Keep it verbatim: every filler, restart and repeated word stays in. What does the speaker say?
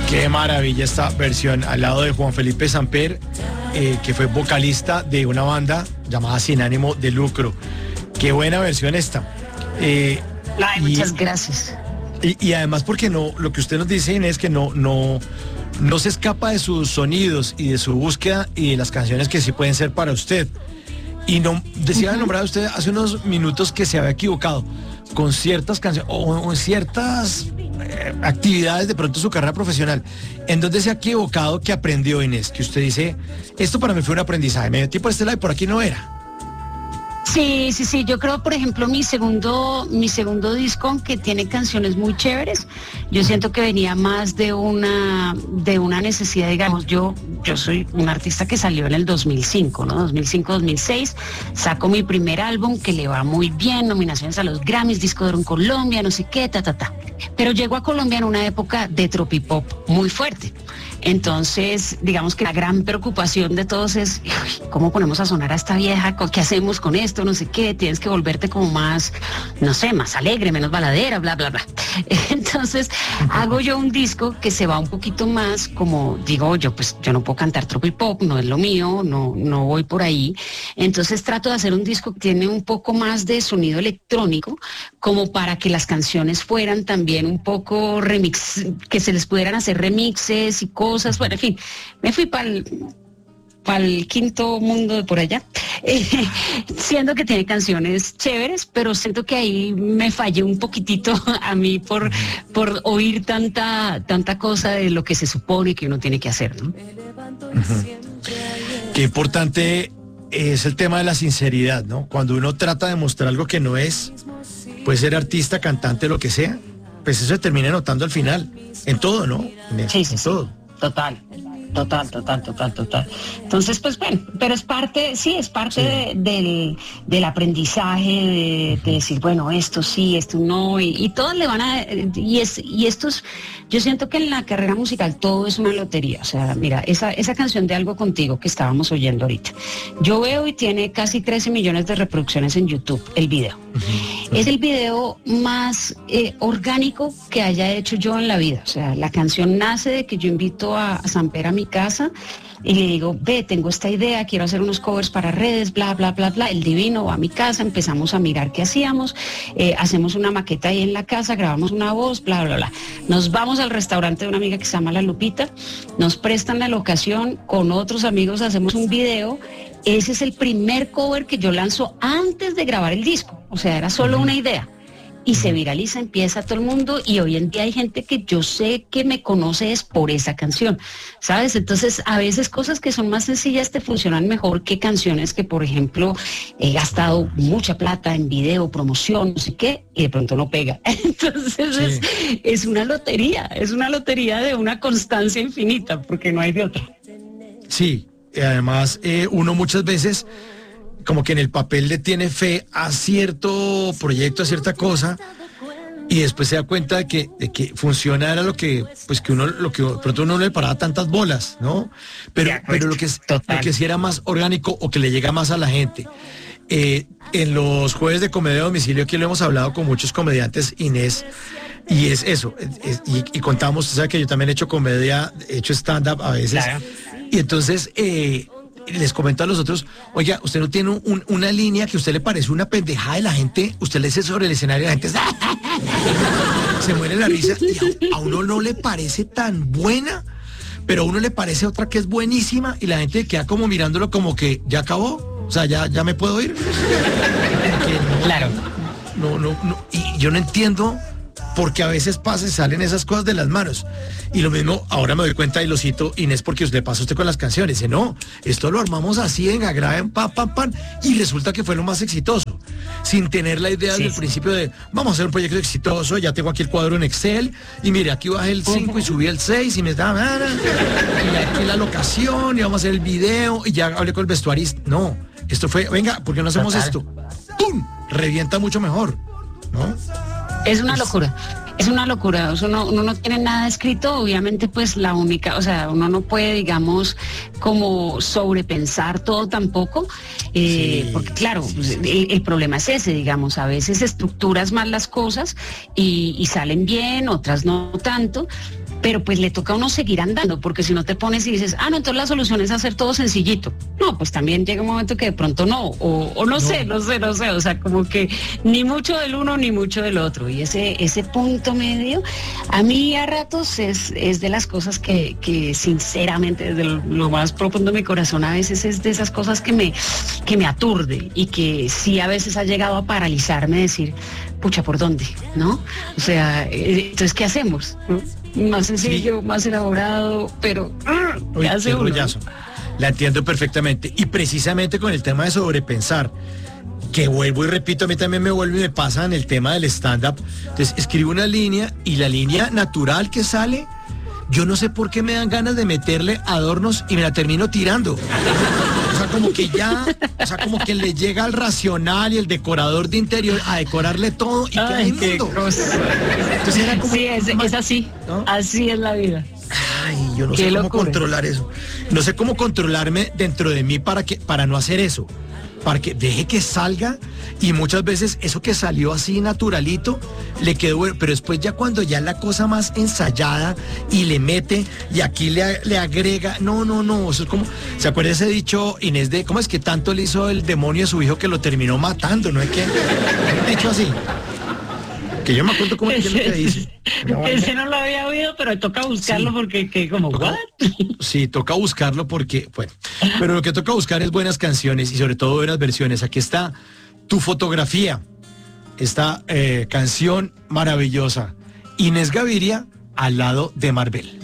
Qué maravilla esta versión al lado de Juan Felipe Samper, eh, que fue vocalista de una banda llamada Sin Ánimo de Lucro. Qué buena versión esta. Eh, Ay, muchas y, gracias. Y, y además porque no, lo que usted nos dice, Inés, que no, no, no se escapa de sus sonidos y de su búsqueda y de las canciones que sí pueden ser para usted. Y no decía, uh-huh. nombrar usted hace unos minutos que se había equivocado con ciertas canciones o, o ciertas eh, actividades de pronto su carrera profesional. ¿En dónde se ha equivocado que aprendió, Inés? Que usted dice, esto para mí fue un aprendizaje, me metí por este lado y por aquí no era. Sí, sí, sí, yo creo, por ejemplo, mi segundo, mi segundo disco, que tiene canciones muy chéveres, yo siento que venía más de una, de una necesidad, digamos, yo, yo soy un artista que salió en el dos mil cinco, ¿no? dos mil cinco, dos mil seis, saco mi primer álbum que le va muy bien, nominaciones a los Grammys, disco de oro en Colombia, no sé qué, ta, ta, ta. Pero llego a Colombia en una época de tropipop muy fuerte. Entonces, digamos que la gran preocupación de todos es, ¿cómo ponemos a sonar a esta vieja? ¿Qué hacemos con esto? No sé qué, tienes que volverte como más, no sé, más alegre, menos baladera, bla, bla, bla. Entonces, hago yo un disco que se va un poquito más, como digo yo, pues yo no puedo cantar tropipop, no es lo mío, no, no voy por ahí. Entonces trato de hacer un disco que tiene un poco más de sonido electrónico, como para que las canciones fueran también un poco remix, que se les pudieran hacer remixes y cosas. Cosas, bueno, en fin, me fui para el para el quinto mundo de por allá, eh, siendo que tiene canciones chéveres, pero siento que ahí me fallé un poquitito a mí por, por oír tanta, tanta cosa de lo que se supone que uno tiene que hacer, ¿no? Uh-huh. Qué importante es el tema de la sinceridad, ¿no? Cuando uno trata de mostrar algo que no es, puede ser artista, cantante, lo que sea, pues eso se termina notando al final, en todo, ¿no? En, sí, sí, en sí. todo. Total, total, total, total, total. Entonces, pues bueno, pero es parte, sí, es parte sí. de, del, del aprendizaje, de, de decir, bueno, esto sí, esto no, y, y todos le van a, y es, y estos, yo siento que en la carrera musical todo es una lotería. O sea, mira, esa, esa canción de Algo Contigo que estábamos oyendo ahorita, yo veo y tiene casi trece millones de reproducciones en YouTube, el video. Uh-huh. Es el video más eh, orgánico que haya hecho yo en la vida. O sea, la canción nace de que yo invito a, a Samper a mi casa y le digo, ve, tengo esta idea, quiero hacer unos covers para redes, bla, bla, bla, bla. El divino va a mi casa, empezamos a mirar qué hacíamos, eh, hacemos una maqueta ahí en la casa, grabamos una voz, bla, bla, bla. Nos vamos al restaurante de una amiga que se llama La Lupita, nos prestan la locación, con otros amigos hacemos un video. Ese es el primer cover que yo lanzo antes de grabar el disco, o sea, era solo una idea. Y se viraliza, empieza todo el mundo, y hoy en día hay gente que yo sé que me conoce es por esa canción, ¿sabes? Entonces, a veces cosas que son más sencillas te funcionan mejor que canciones que, por ejemplo, he gastado mucha plata en video, promoción, no sé qué, y de pronto no pega. Entonces, sí. es, es una lotería, es una lotería de una constancia infinita, porque no hay de otra. Sí, y además eh, uno muchas veces como que en el papel le tiene fe a cierto proyecto, a cierta cosa, y después se da cuenta de que, de que funciona era lo que, pues que uno, lo que pronto uno no le paraba tantas bolas, ¿no? Pero, pero lo que lo que sí era más orgánico o que le llega más a la gente. Eh, en los jueves de comedia a domicilio, aquí lo hemos hablado con muchos comediantes, Inés, y es eso, es, y, y contamos, usted sabe que yo también he hecho comedia, he hecho stand-up a veces, claro. Y entonces eh, les comento a los otros, oiga, usted no tiene un, un, una línea que a usted le parece una pendejada y la gente, usted le dice sobre el escenario y la gente se muere la risa, y a, a uno no le parece tan buena, pero a uno le parece otra que es buenísima y la gente queda como mirándolo como que ya acabó, o sea, ya, ya me puedo ir. No, claro. No, no, no, y yo no entiendo porque a veces pasa y salen esas cosas de las manos. Y lo mismo, ahora me doy cuenta y lo cito, Inés, porque le pasa a usted con las canciones. Dice, no, esto lo armamos así, venga, graben, pam, pam, pam, y resulta que fue lo más exitoso. Sin tener la idea sí, desde el sí. principio de, vamos a hacer un proyecto exitoso, ya tengo aquí el cuadro en Excel, y mire, aquí bajé el cinco uh-huh. y subí el seis, y me da, y aquí la locación, y vamos a hacer el video, y ya hablé con el vestuarista. No, esto fue, venga, ¿por qué no hacemos Total. esto? ¡Pum! Revienta mucho mejor, ¿no? Es una locura, es una locura, uno no, uno no tiene nada escrito, obviamente pues la única, o sea, uno no puede, digamos, como sobrepensar todo tampoco, eh, sí. porque claro, el, el problema es ese, digamos, a veces estructuras mal las cosas y, y salen bien, otras no tanto. pero pues le toca a uno seguir andando, porque si no te pones y dices, ah, no, entonces la solución es hacer todo sencillito. No, pues también llega un momento que de pronto no, o, o no, no sé, no sé, no sé, o sea, como que ni mucho del uno ni mucho del otro. Y ese, ese punto medio, a mí a ratos es, es de las cosas que, que sinceramente, desde lo, lo más profundo de mi corazón, a veces es de esas cosas que me, que me aturde y que sí a veces ha llegado a paralizarme, decir, pucha, ¿por dónde? ¿No? O sea, entonces, ¿qué hacemos? ¿No? Más sencillo, sí, más elaborado, pero Uy, ¿qué hace uno? La entiendo perfectamente. Y precisamente con el tema de sobrepensar, que vuelvo y repito, a mí también me vuelve y me pasa en el tema del stand-up. Entonces, escribo una línea y la línea natural que sale, yo no sé por qué me dan ganas de meterle adornos y me la termino tirando. O sea, como que ya, o sea, como que le llega al racional y el decorador de interior a decorarle todo y queda inmundo. Entonces era como, sí, es, es así, ¿no? Así es la vida. Ay, yo no sé cómo locura. controlar eso. No sé cómo controlarme dentro de mí para que, para no hacer eso. Para que deje que salga, y muchas veces eso que salió así naturalito le quedó bueno, pero después ya cuando ya la cosa más ensayada y le mete y aquí le, le agrega, no, no, no, eso es como, ¿se acuerda ese dicho, Inés, de cómo es que tanto le hizo el demonio a su hijo que lo terminó matando? ¿No es que? Dicho así. Que yo me acuerdo cómo es lo que dice. No, ese no lo había oído, pero toca buscarlo, sí, porque que como toca, ¿what? Sí, toca buscarlo porque, bueno, pero lo que toca buscar es buenas canciones y sobre todo buenas versiones. Aquí está Tu Fotografía, esta eh, canción maravillosa, Inés Gaviria al lado de Marvel.